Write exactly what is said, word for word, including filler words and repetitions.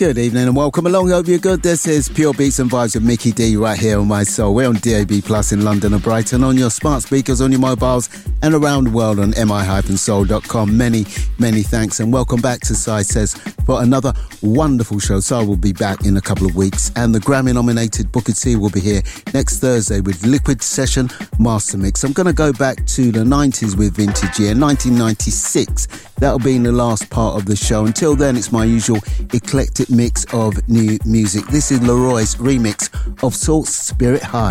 Good evening and welcome along. Hope you're good. This is Pure Beats and Vibes with Mickey D right here on My Soul. We're on D A B Plus in London and Brighton, on your smart speakers, on your mobiles, and around the world on m i dash soul dot com. Many, many thanks and welcome back to Sai Says for another wonderful show. Sai will be back in a couple of weeks and the Grammy-nominated Booker T will be here next Thursday with Liquid Session Master Mix. I'm going to go back to the nineties with Vintage Year, nineteen ninety-six. That'll be in the last part of the show. Until then, it's my usual eclectic mix of new music. This is Leroy's remix of Salt's Spirit High.